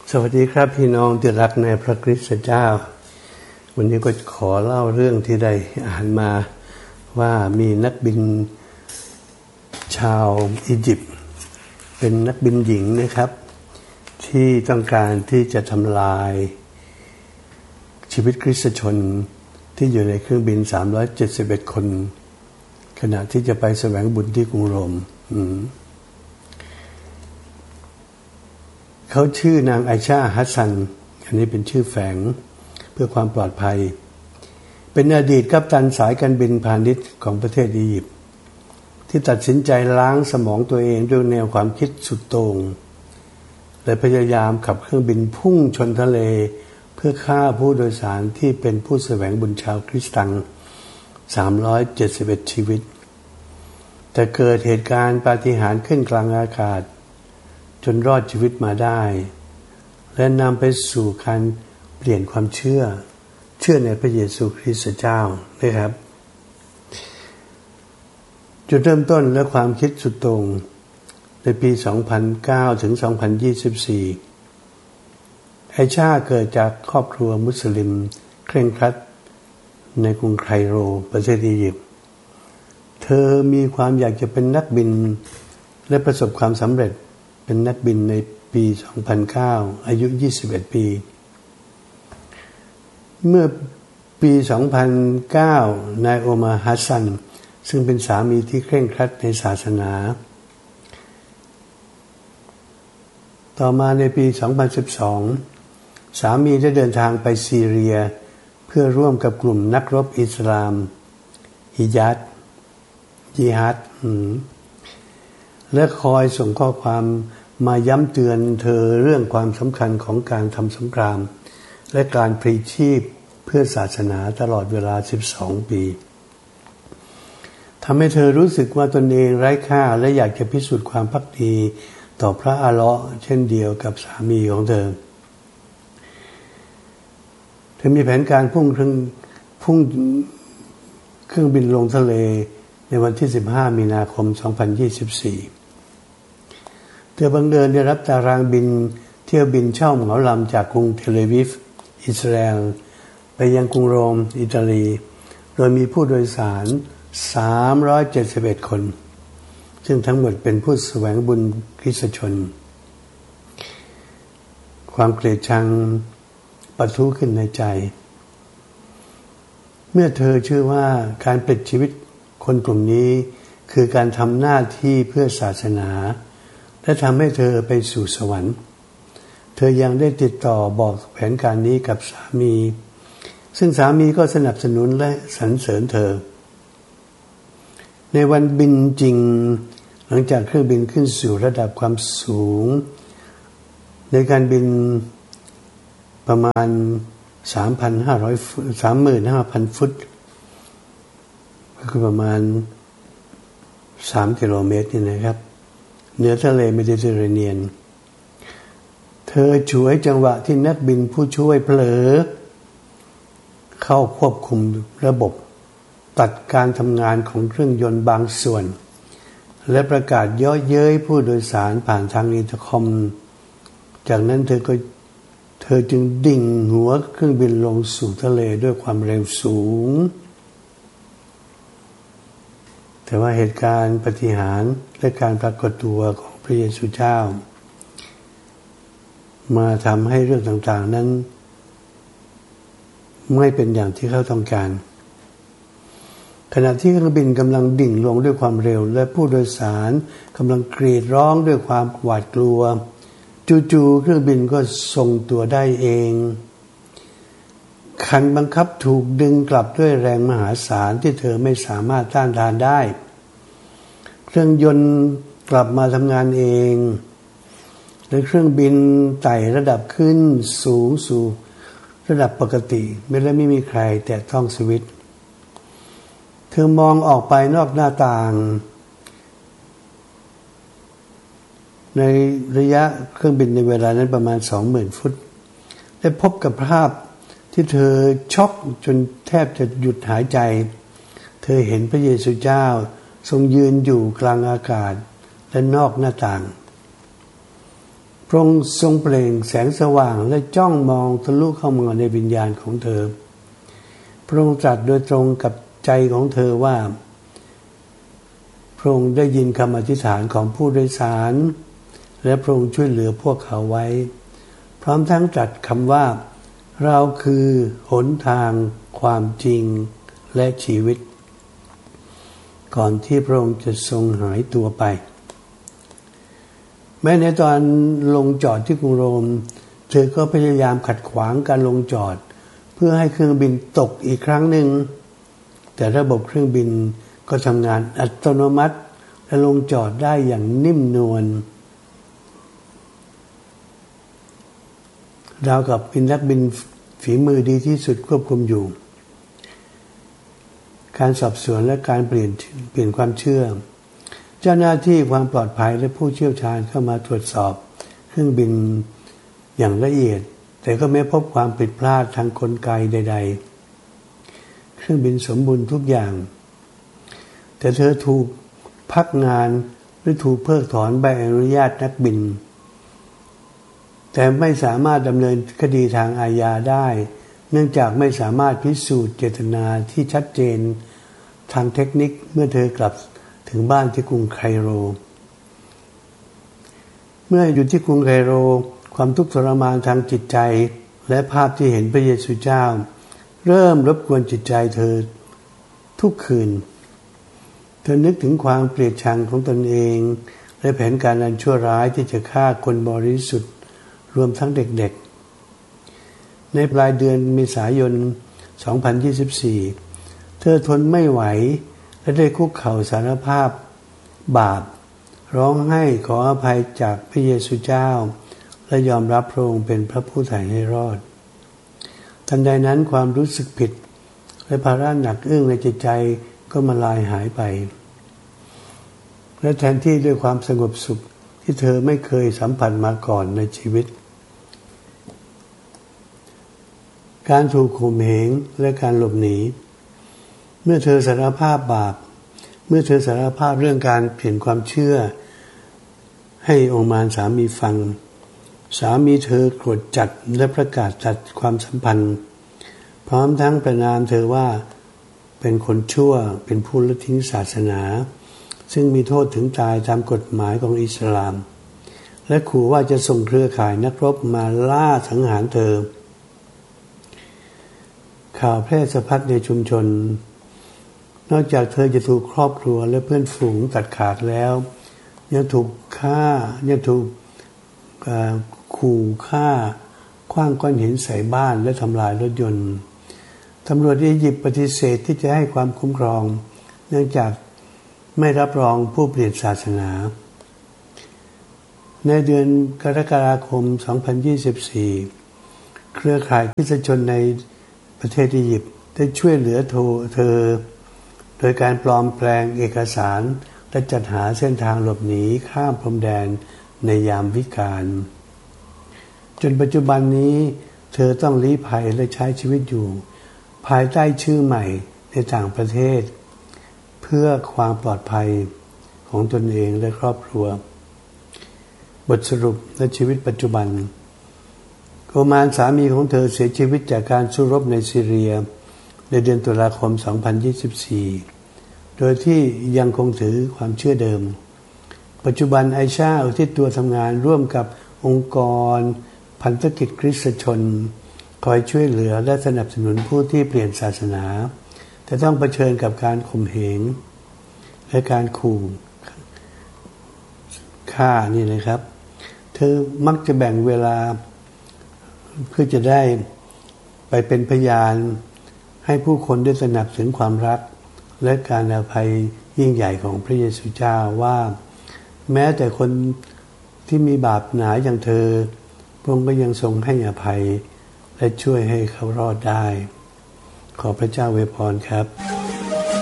สวัสดีครับพี่น้องที่รักในพระคริสต์เจ้าวันนี้ก็ขอเล่าเรื่องที่ได้อ่านมาว่ามีนักบินชาวอียิปต์เป็นนักบินหญิงนะครับที่ต้องการที่จะทำลายชีวิตคริสตชนที่อยู่ในเครื่องบิน371คนขณะที่จะไปแสวงบุญที่กรุงโรมเขาชื่อนางไอชาฮัสซันอันนี้เป็นชื่อแฝงเพื่อความปลอดภัยเป็นอดีตกัปตันสายการบินพาณิชย์ของประเทศอียิปต์ที่ตัดสินใจล้างสมองตัวเองด้วยแนวความคิดสุดโต่งและพยายามขับเครื่องบินพุ่งชนทะเลเพื่อฆ่าผู้โดยสารที่เป็นผู้แสวงบุญชาวคริสตัง371ชีวิตแต่เกิดเหตุการณ์ปาฏิหาริย์ขึ้นกลางอากาศจนรอดชีวิตมาได้และนำไปสู่การเปลี่ยนความเชื่อในพระเยซูคริสต์เจ้านะครับจุดเริ่มต้นและความคิดสุดโต่งในปี 2009 ถึง 2024 ไอชาเกิดจากครอบครัวมุสลิมเคร่งครัดในกรุงไคโรประเทศอียิปต์เธอมีความอยากจะเป็นนักบินและประสบความสำเร็จเป็นนักบินในปี 2009 อายุ 21 ปีเมื่อปี 2009 นายโอมาร์ ฮัสซันซึ่งเป็นสามีที่เคร่งครัดในศาสนาต่อมาในปี 2012 สามีได้เดินทางไปซีเรียเพื่อร่วมกับกลุ่มนักรบอิสลามจิฮัดและคอยส่งข้อความมาย้ำเตือนเธอเรื่องความสำคัญของการทำสงครามและการพลีชีพเพื่อศาสนาตลอดเวลา12 ปีทำให้เธอรู้สึกว่าตนเองไร้ค่าและอยากจะพิสูจน์ความภักดีต่อพระอัลเลาะห์เช่นเดียวกับสามีของเธอมีแผนการพุ่งเครื่องบินลงทะเลในวันที่15 มีนาคม 2024เธอบังเอิญได้รับตารางบินเที่ยวบินเช่าเหมาลำจากกรุงเทลอาวีฟอิสราเอลไปยังกรุงโรมอิตาลีโดยมีผู้โดยสาร371คนซึ่งทั้งหมดเป็นผู้แสวงบุญคริสตชนความเกลียดชังปะทุขึ้นในใจเมื่อเธอเชื่อว่าการปลิดชีวิตคนกลุ่มนี้คือการทำหน้าที่เพื่อศาสนาและทำให้เธอไปสู่สวรรค์เธอยังได้ติดต่อบอกแผนการนี้กับสามีซึ่งสามีก็สนับสนุนและสรรเสริญเธอในวันบินจริงหลังจากเครื่องบินขึ้นสู่ระดับความสูงในการบินประมาณ 35,000 ฟุตก็คือประมาณ3 กิโลเมตรนี่นะครับเหนือทะเลเมดิเตอร์เรเนียนเธอฉวยจังหวะที่นักบินผู้ช่วยเผลอเข้าควบคุมระบบตัดการทำงานของเครื่องยนต์บางส่วนและประกาศเยาะเย้ยผู้โดยสารผ่านทางอินเตอร์คอมจากนั้นเธอจึงดิ่งหัวเครื่องบินลงสู่ทะเลด้วยความเร็วสูงแต่ว่าเหตุการณ์ปาฏิหาริย์และการปรากฏตัวของพระเยซูเจ้ามาทำให้เรื่องต่างๆนั้นไม่เป็นอย่างที่เขาต้องการขณะที่เครื่องบินกำลังดิ่งลงด้วยความเร็วและผู้โดยสารกำลังกรีดร้องด้วยความหวาดกลัวจู่ๆเครื่องบินก็ทรงตัวได้เองคันบังคับถูกดึงกลับด้วยแรงมหาศาลที่เธอไม่สามารถต้านทานได้เครื่องยนต์กลับมาทำงานเองและเครื่องบินไต่ระดับขึ้นสูงสู่ระดับปกติไม่มีใครแตะต้องสวิตช์เธอมองออกไปนอกหน้าต่างในระยะเครื่องบินในเวลานั้นประมาณ 20,000 ฟุตได้พบกับภาพที่เธอช็อกจนแทบจะหยุดหายใจเธอเห็นพระเยซูเจ้าทรงยืนอยู่กลางอากาศและนอกหน้าต่างพระองค์ทรงเปล่งแสงสว่างและจ้องมองทะลุเข้ามาในวิญญาณของเธอพระองค์ตรัสโดยตรงกับใจของเธอว่าพระองค์ได้ยินคำอธิษฐานของผู้โดยสารและพระองค์ช่วยเหลือพวกเขาไว้พร้อมทั้งตรัสคำว่าเราคือหนทางความจริงและชีวิตก่อนที่พระองค์จะทรงหายตัวไปแม้ในตอนลงจอดที่กรุงโรมเธอก็พยายามขัดขวางการลงจอดเพื่อให้เครื่องบินตกอีกครั้งหนึ่งแต่ระบบเครื่องบินก็ทำงานอัตโนมัติและลงจอดได้อย่างนิ่มนวลราวกับเป็นนักบินฝีมือดีที่สุดควบคุมอยู่การสอบสวนและการเปลี่ยนความเชื่อเจ้าหน้าที่ความปลอดภัยและผู้เชี่ยวชาญเข้ามาตรวจสอบเครื่องบินอย่างละเอียดแต่ก็ไม่พบความผิดพลาดทางกลไกใดๆเครื่องบินสมบูรณ์ทุกอย่างแต่เธอถูกพักงานหรือถูกเพิกถอนใบอนุญาตนักบินแต่ไม่สามารถดำเนินคดีทางอาญาได้เนื่องจากไม่สามารถพิสูจน์เจตนาที่ชัดเจนทางเทคนิคเมื่อเธอกลับถึงบ้านที่กรุงไคโรเมื่ออยู่ที่กรุงไคโรความทุกข์ทรมานทางจิตใจและภาพที่เห็นพระเยซูเจ้าเริ่มรบกวนจิตใจเธอทุกคืนเธอนึกถึงความเกลียดชังของตนเองและแผนการอันชั่วร้ายที่จะฆ่าคนบริสุทธิ์รวมทั้งเด็กๆในปลายเดือนเมษายน 2024 เธอทนไม่ไหวและได้คุกเข่าสารภาพบาปร้องไห้ขออภัยจากพระเยซูเจ้าและยอมรับพระองค์เป็นพระผู้ไถ่ให้รอดทันใดนั้นความรู้สึกผิดและภาระหนักอึ้งในจิตใจก็มาลายหายไปและแทนที่ด้วยความสงบสุขที่เธอไม่เคยสัมผัสมาก่อนในชีวิตการถูกข่มเหงและการหลบหนีเมื่อเธอสารภาพบาปเมื่อเธอสารภาพเรื่องการเปลี่ยนความเชื่อให้องค์มารสามีฟังสามีเธอโกรธจัดและประกาศตัดความสัมพันธ์พร้อมทั้งประณามเธอว่าเป็นคนชั่วเป็นผู้ละทิ้งศาสนาซึ่งมีโทษถึงตายตามกฎหมายของอิสลามและขู่ว่าจะส่งเครือข่ายนักรบมาล่าสังหารเธอข่าวแพร่สะพัดในชุมชนนอกจากเธอจะถูกครอบครัวและเพื่อนฝูงตัดขาดแล้วยังถูกฆ่ายังถูกขู่ฆ่าขว้างก้อนหินใส่บ้านและทำลายรถยนต์ตำรวจอียิปต์ปฏิเสธที่จะให้ความคุ้มครองเนื่องจากไม่รับรองผู้เปลี่ยนศาสนาในเดือนกรกฎาคม 2024 เครือข่ายคริสตชนในประเทศอียิปต์ได้ช่วยเหลือเธอโดยการปลอมแปลงเอกสารและจัดหาเส้นทางหลบหนีข้ามพรมแดนในยามวิกาลจนปัจจุบันนี้เธอต้องลี้ภัยและใช้ชีวิตอยู่ภายใต้ชื่อใหม่ในต่างประเทศเพื่อความปลอดภัยของตนเองและครอบครัวบทสรุปและชีวิตปัจจุบันโอมานสามีของเธอเสียชีวิตจากการสู้รบในซีเรียในเดือนตุลาคม 2024 โดยที่ยังคงถือความเชื่อเดิมปัจจุบันไอชาอุทิศตัวทำงานร่วมกับองค์กรพันธกิจคริสตชนคอยช่วยเหลือและสนับสนุนผู้ที่เปลี่ยนศาสนาแต่ต้องเผชิญกับการข่มเหงและการขู่ฆ่านี่นะครับเธอมักจะแบ่งเวลาเพื่อจะได้ไปเป็นพยานให้ผู้คนได้สนับสนุนความรักและการอภัยยิ่งใหญ่ของพระเยซูเจ้าว่าแม้แต่คนที่มีบาปหนาอย่างเธอพระองค์ก็ยังทรงให้อภัยและช่วยให้เขารอดได้ขอพระเจ้าอวยพรครับ